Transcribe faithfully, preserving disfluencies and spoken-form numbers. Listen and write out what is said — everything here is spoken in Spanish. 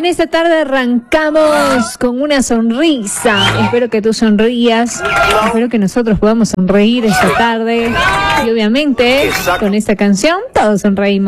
En esta tarde arrancamos con una sonrisa. Espero que tú sonrías. Espero que nosotros podamos sonreír esta tarde. Y obviamente, con esta canción, todos sonreímos.